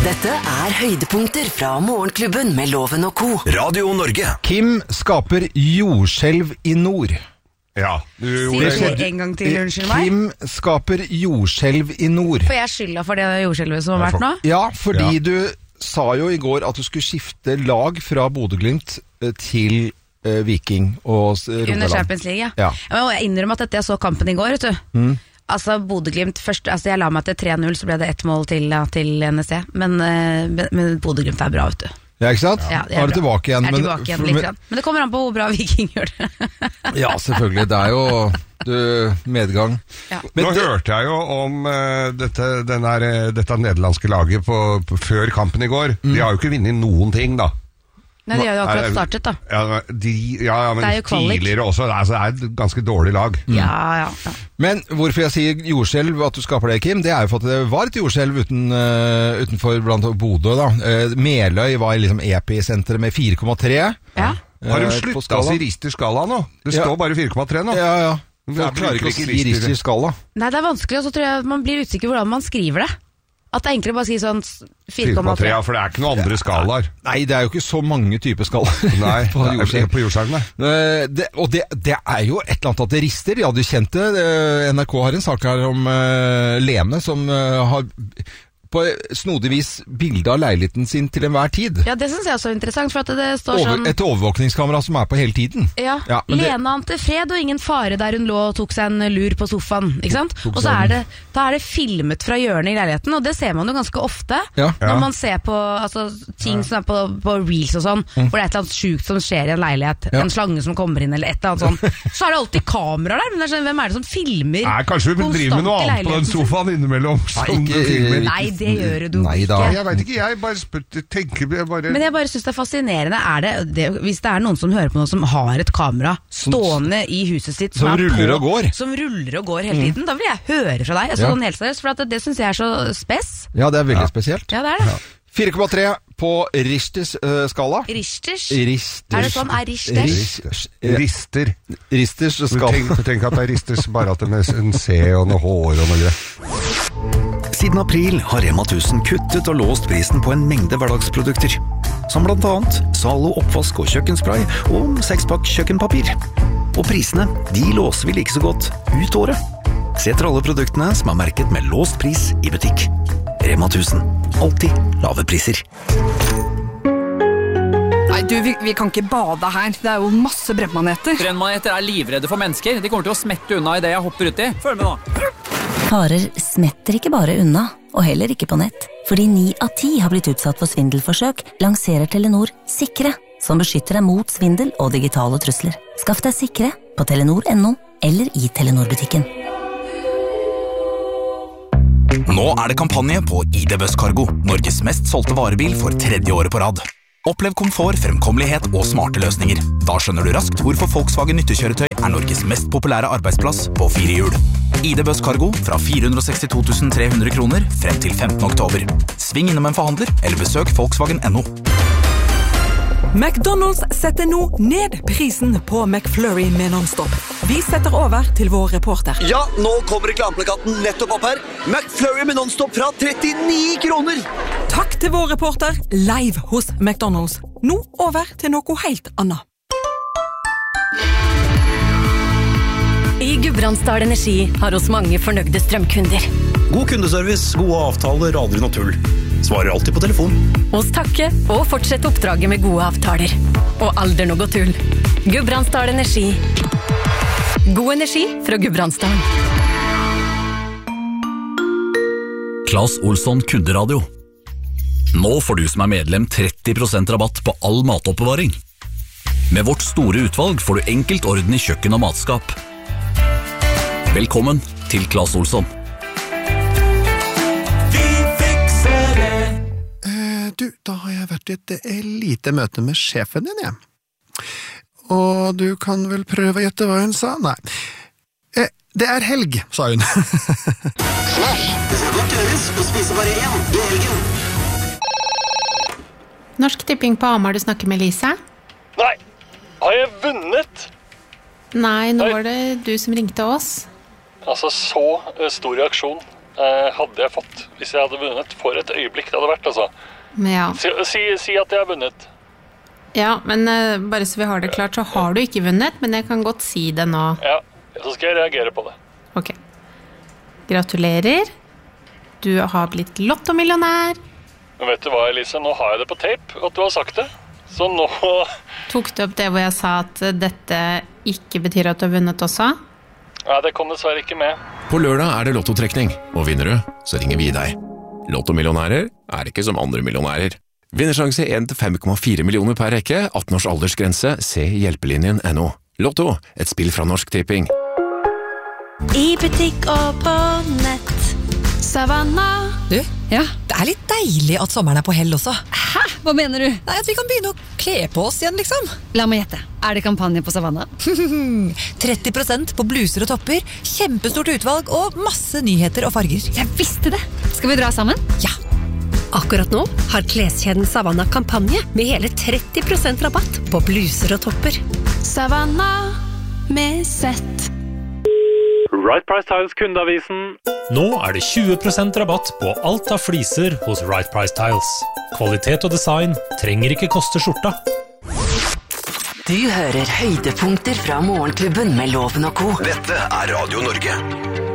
Dette høydepunkter fra Morgenklubben med Loven og Co. Radio Norge. Kim skaper jordskjelv I nord. Ja. Sier det en gang til, unnskyld meg? Kim skaper jordskjelv I nord. For jeg skylder for det jordskjelvet som har vært nå? Ja, fordi du sa jo I går at du skulle skifte lag fra Bodø/Glimt til Viking og Rogaland. Under Champions League, ja. Jeg innrømmer at jeg så kampen I går, vet du. Altså Bodø/Glimt først, altså jeg la meg til 3-0, så ble det 1 mål til NSC, men Bodø/Glimt bra, vet du. Ja, ikke sant? Ja, Nå det tilbake igjen. Jeg tilbake igjen litt grann. Men det kommer an på hvor bra Viking gjør det. Ja, selvfølgelig. Det jo medgang. Ja. Men nå hørte jeg jo om dette nederlandske laget før kampen I går. De har jo ikke vunnet noen ting, da. Nei, de har jo akkurat startet, da. Men tidligere også. Altså, det et ganske dårlig lag. Ja. Men hvorfor jeg sier jordskjelv, at du skaper det, Kim, det jo for at det var et jordskjelv utenfor blant Bodø, da. Meløy var liksom episenteret med 4,3. Ja. Har de sluttet å si Richter-skala nå? Det står bare 4,3 nå. Ja. Jeg klarer ikke å si Richter-skala. Nei, det vanskelig, og så tror jeg man blir usikker hvordan man skriver det. At det egentlig bare sier sånn 4,3, ja, for det ikke noen andre skalaer. Nei, det jo ikke så mange typer skalaer. Nei, på jordskjelvene. Og det jo et eller annet at det rister. Ja, du kjente NRK har en sak her om Lene som har på snodigvis bilde av leiligheten sin til enhver tid. Ja, det synes jeg også interessant, for at det står sånn... Et overvåkningskamera som på hele tiden. Ja, Lena ante fred og ingen fare der hun lå og tok seg en lur på sofaen, ikke sant? Og så da det filmet fra hjørnet I leiligheten, og det ser man jo ganske ofte, når man ser på ting som på Reels og sånn, hvor det et eller annet sykt som skjer I en leilighet, en slange som kommer inn, eller et eller annet sånn, så det alltid kamera der, men sånn, hvem det som filmer kanskje vi driver med noe annet på den sofaen innimellom, som du filmer. Nei, det gjør du ikke. Jeg vet ikke, jeg bare tenker Men jeg bare synes det fascinerende hvis det noen som hører på noe som har et kamera stående I huset sitt som ruller og går hele tiden, da vil jeg høre fra deg sånn helt seriøst, for det synes jeg så spes. Ja, det veldig spesielt. Ja, det det. 4,3 på Richters skala. Richters? Det sånn? Richters? Richters skala. Du tenker at det Richters bare at det med en C og noe hår og noe greier. Siden april har Rema 1000 kuttet og låst prisen på en mengde hverdagsprodukter. Som blant annet Zalo oppvask og kjøkkenspray og 6-pakk kjøkkenpapir. Og prisene, de låser vi like så godt ut året. Se etter alle produktene som merket med låst pris I butikk. Rema 1000. Alltid lave priser. Nei, du, vi kan ikke bade her. Det jo masse brennmaneter. Brennmaneter livredde for mennesker. De kommer til å smette unna I det jeg hopper ut I. Følg med nå. Farer smetter ikke bare unna, og heller ikke på nett. Fordi 9 av 10 har blitt utsatt for svindelforsøk, lanserer Telenor Sikre, som beskytter deg mot svindel og digitale trusler. Skaff deg Sikre på telenor.no eller I Telenor-butikken. Nå det kampanje på ID Busscargo, Norges mest solgte varebil for 3. året på rad. Opplev komfort, fremkommelighet og smarte løsninger. Da skjønner du raskt hvorfor Volkswagen nyttekjøretøy Norges mest populære arbeidsplass på 4 hjul. ID Busscargo fra 462 300 kroner frem til 15. oktober. Sving innom en forhandler eller besøk Volkswagen.no. McDonald's setter nå ned prisen på McFlurry med non-stop. Vi setter over til vår reporter. Ja, nå kommer reklameplakaten nettopp opp her. McFlurry med non-stop fra 39 kroner. Takk til vår reporter, live hos McDonald's. Nå over til noe helt annet. I Gudbrandsdal Energi har oss mange fornøyde strømkunder. God kundeservice, gode avtaler, aldri noe tull. Svarer alltid på telefon. Oss takke og fortsette oppdraget med gode avtaler. Og aldri noe tull. Gudbrandsdal Energi. God energi fra Gudbrandsdalen. Claes Olsson Kunderadio. Nå får du som medlem 30% rabatt på all matoppbevaring. Med vårt store utvalg får du enkelt orden I kjøkken og matskap. Velkommen til Claes Olsson. Du, da har jeg vært I et lite møte med sjefen din, jeg. Og du kan vel prøve å gjette hva hun sa? Nei. Det helg, sa hun. Flash, det skal godt gjøres å spise bare én I helgen. Norsk Tipping på Hamar, du snakker med Lise? Nei, har jeg vunnet? Nei, nå var det du som ringte oss. Altså, så stor reaksjon. hadde jeg fått hvis jeg hadde vunnet. For et øyeblikk det hadde vært, altså. Ja. Si at jeg har vunnet. Ja, men bare så vi har det klart, så har du ikke vunnet, men jeg kan godt si det nå. Ja, så skal jeg reagere på det. Ok. Gratulerer. Du har blitt lottomillionær. Men vet du hva, Elise? Nå har jeg det på tape, at du har sagt det. Så nå... Tok du opp det hvor jeg sa at dette ikke betyr at du har vunnet også? Ja, det kom dessverre ikke med. På lørdag det lottotrekning, og vinner du, så ringer vi deg. Lottomillionærer ikke som andre millionærer. Vinnersjanse 1-5,4 millioner per rekke, 18 års aldersgrense, se hjelpelinjen.no. Lotto, et spill fra Norsk Tipping. I butikk og på nett. Savanna. Du, ja, det litt deilig at sommeren på hell også. Hæ? Hva mener du? Nei, at vi kan begynne å kle på oss igjen, liksom. La meg gjette. Det kampanje på Savanna? 30% på bluser og topper, kjempestort utvalg og masse nyheter og farger. Jeg visste det. Skal vi dra sammen? Ja. Akkurat nå har kleskjeden Savanna kampanje med hele 30% rabatt på bluser og topper. Savanna med sett. Right Price Tiles kundeavisen. Nå det 20% rabatt på alt av fliser hos Right Price Tiles. Kvalitet og design trenger ikke koste skjorta. Du hører høydepunkter fra Morgenklubben med Loven og Co. Dette Radio Norge.